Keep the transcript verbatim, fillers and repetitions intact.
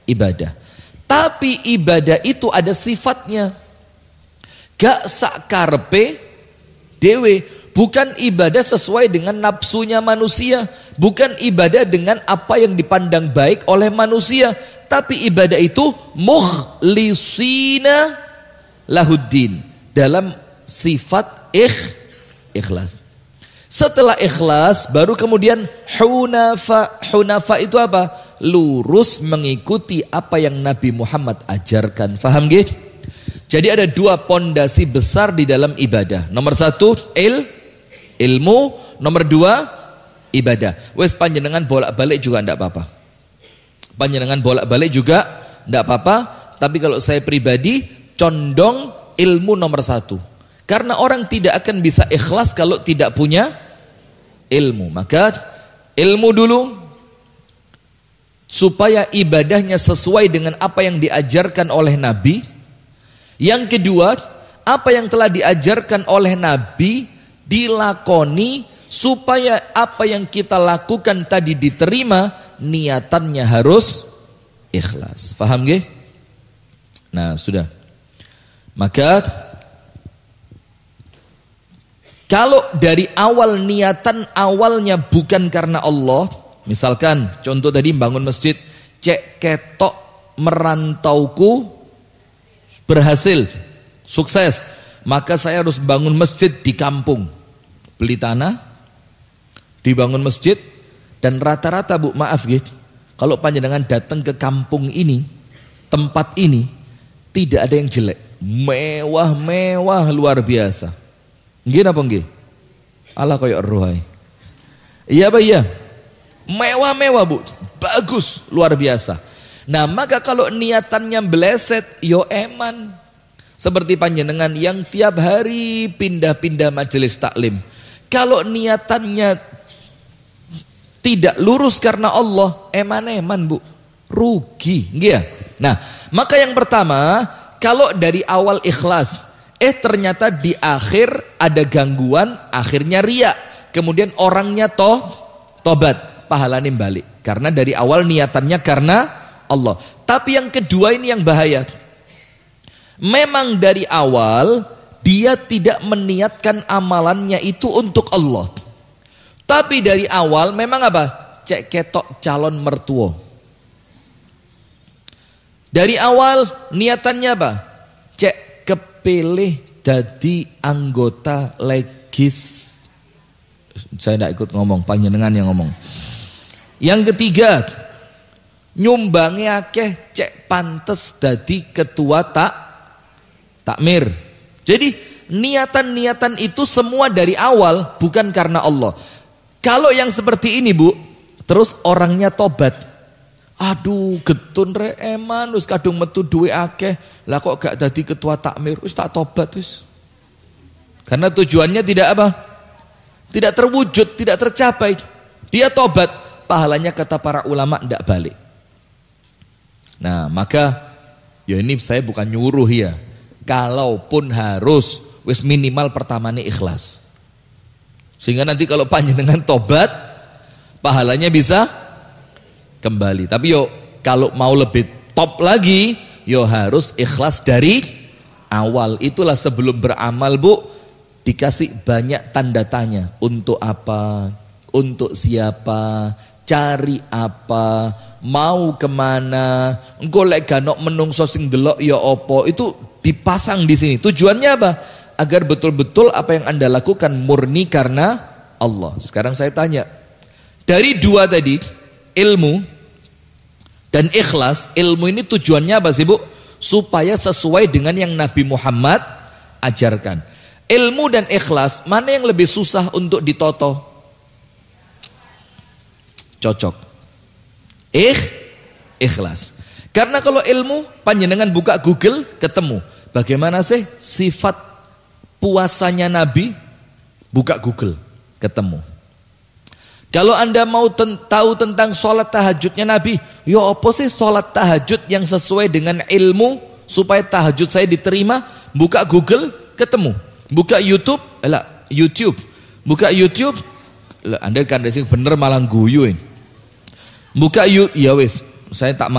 ibadah. Tapi ibadah itu ada sifatnya. Gak sakarpe dewe, bukan ibadah sesuai dengan nafsunya manusia, bukan ibadah dengan apa yang dipandang baik oleh manusia, tapi ibadah itu mukhlisina lahuddin, dalam sifat ikh, ikhlas. Setelah ikhlas baru kemudian hunafa. Hunafa itu apa? Lurus mengikuti apa yang Nabi Muhammad ajarkan. Faham gak? Jadi ada dua pondasi besar di dalam ibadah. Nomor satu il, ilmu. Nomor dua ibadah. Wes panjenengan bolak-balik juga tidak apa-apa. Panjenengan bolak-balik juga tidak apa-apa. Tapi kalau saya pribadi condong ilmu nomor satu. Karena orang tidak akan bisa ikhlas kalau tidak punya ilmu. Maka ilmu dulu supaya ibadahnya sesuai dengan apa yang diajarkan oleh Nabi. Yang kedua, apa yang telah diajarkan oleh Nabi dilakoni supaya apa yang kita lakukan tadi diterima, niatannya harus ikhlas. Faham gak? Nah, sudah. Maka kalau dari awal niatan awalnya bukan karena Allah, misalkan contoh tadi bangun masjid, cek ketok merantauku berhasil, sukses, maka saya harus bangun masjid di kampung. Beli tanah, dibangun masjid, dan rata-rata bu, maaf gitu, kalau panjenengan datang ke kampung ini, tempat ini, tidak ada yang jelek, mewah-mewah luar biasa. Nggih napa nggih? Allah koyo rohai. Iya apa iya? Mewah-mewah bu, bagus, luar biasa. Nah maka kalau niatannya beleset, yo eman. Seperti panjenengan yang tiap hari pindah-pindah majelis taklim. Kalau niatannya tidak lurus karena Allah, eman-eman bu, rugi. Nggih. Nah maka yang pertama, kalau dari awal ikhlas, eh ternyata di akhir ada gangguan, akhirnya riya, kemudian orangnya toh tobat, pahalanya balik. Karena dari awal niatannya karena Allah. Tapi yang kedua ini yang bahaya. Memang dari awal dia tidak meniatkan amalannya itu untuk Allah. Tapi dari awal memang apa? Cek ketok calon mertua. Dari awal niatannya apa? Cek kepilih jadi anggota legis. Saya tidak ikut ngomong, panjenengan yang ngomong. Yang ketiga, nyumbangi akeh cek pantes dadi ketua tak takmir. Jadi niatan-niatan itu semua dari awal bukan karena Allah. Kalau yang seperti ini bu, terus orangnya tobat, aduh getun re eman wis kadung metu duwe akeh, lah kok gak dadi ketua takmir, wis tak tobat wis. Karena tujuannya tidak apa? Tidak terwujud, tidak tercapai. Dia tobat, pahalanya kata para ulama ndak balik. Nah maka ya ini saya bukan nyuruh ya, kalaupun harus wis minimal pertamanya ikhlas, sehingga nanti kalau panjenengan tobat pahalanya bisa kembali. Tapi yo kalau mau lebih top lagi, yo harus ikhlas dari awal. Itulah sebelum beramal bu, dikasih banyak tanda tanya. Untuk apa? Untuk siapa? Cari apa, mau kemana, engko lek ganok menungso sing delok ya opo, itu dipasang di sini. Tujuannya apa? Agar betul-betul apa yang Anda lakukan murni karena Allah. Sekarang saya tanya, dari dua tadi, ilmu dan ikhlas, ilmu ini tujuannya apa sih bu? Supaya sesuai dengan yang Nabi Muhammad ajarkan. Ilmu dan ikhlas, mana yang lebih susah untuk ditoto? Cocok. Ikh, ikhlas. Karena kalau ilmu, panjenengan buka Google, ketemu. Bagaimana sih sifat puasanya Nabi? Buka Google, ketemu. Kalau Anda mau ten tahu tentang sholat tahajudnya Nabi, ya apa sih sholat tahajud yang sesuai dengan ilmu, supaya tahajud saya diterima? Buka Google, ketemu. Buka YouTube, lah YouTube. Buka YouTube, lah Anda kan bener malah guyuin. Buka YouTube, ya wis, saya tak